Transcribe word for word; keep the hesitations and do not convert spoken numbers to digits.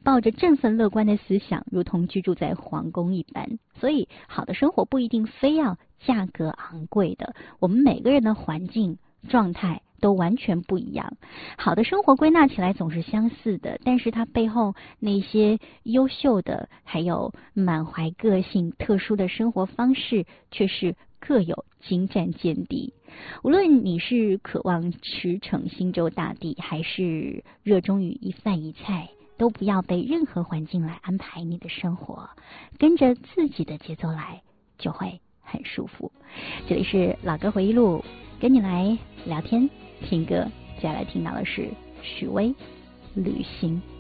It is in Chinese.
抱着振奋乐观的思想，如同居住在皇宫一般。所以好的生活不一定非要价格昂贵的，我们每个人的环境状态都完全不一样。好的生活归纳起来总是相似的，但是它背后那些优秀的还有满怀个性特殊的生活方式却是各有精湛见地。无论你是渴望驰骋星洲大地，还是热衷于一饭一菜，都不要被任何环境来安排你的生活，跟着自己的节奏来，就会很舒服。这里是老歌回忆录，跟你来聊天听歌。接下来听到的是许巍旅行。